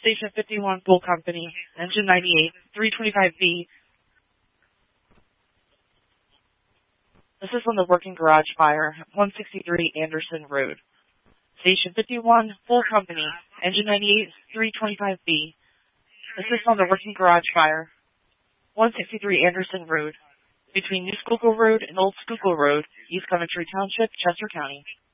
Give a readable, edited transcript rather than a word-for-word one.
Station 51, Bull Company, Engine 98, 325B. This is on the working garage fire, 163 Anderson Road. Station 51, Bull Company, Engine 98, 325B. This is on the working garage fire, 163 Anderson Road, between New Schuylkill Road and Old Schuylkill Road, East Coventry Township, Chester County.